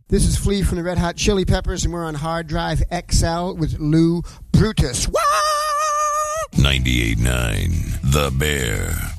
This is Flea from the Red Hot Chili Peppers, and we're on Hard Drive XL with Lou Brutus. 98.9 The Bear.